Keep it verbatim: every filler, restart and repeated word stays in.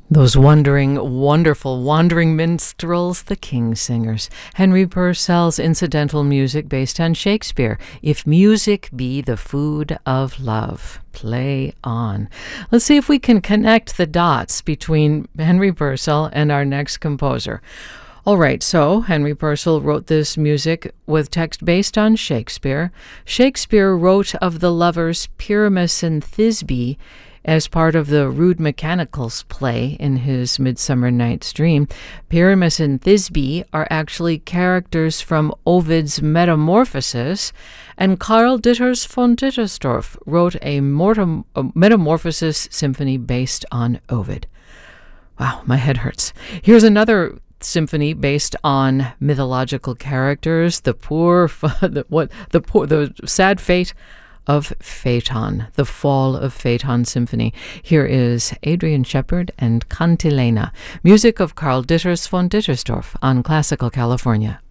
Those wondering, wonderful, wandering minstrels, the Kingsingers. Henry Purcell's incidental music based on Shakespeare. If music be the food of love, play on. Let's see if we can connect the dots between Henry Purcell and our next composer. All right, so Henry Purcell wrote this music with text based on Shakespeare. Shakespeare wrote of the lovers Pyramus and Thisbe as part of the Rude Mechanicals play in his Midsummer Night's Dream. Pyramus and Thisbe are actually characters from Ovid's Metamorphoses, and Karl Ditters von Dittersdorf wrote a, mortem, a Metamorphosis symphony based on Ovid. Wow, my head hurts. Here's another symphony based on mythological characters, the poor, the, what, the poor, the sad fate of Phaeton, the Fall of Phaeton Symphony. Here is Adrian Shepard and Cantilena, music of Karl Ditters von Dittersdorf on Classical California.